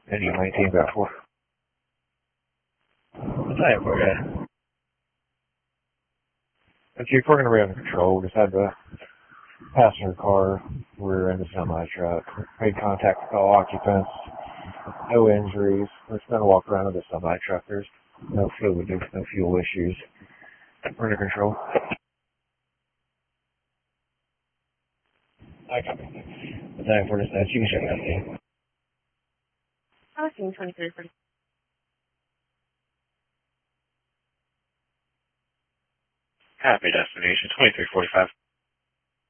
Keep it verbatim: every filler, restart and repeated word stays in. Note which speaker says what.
Speaker 1: And you nineteen about four. What's that for you? But you're going to be under control. Just had the passenger car rear end of semi truck. Made contact with all occupants. No injuries. We're just going to walk around with the semi truck. There's no fluid, there's no fuel issues. We're under control. I copy. What's that for dispatch? You can check that thing.
Speaker 2: I was seeing twenty-three forty.
Speaker 1: Happy destination, twenty-three forty-five.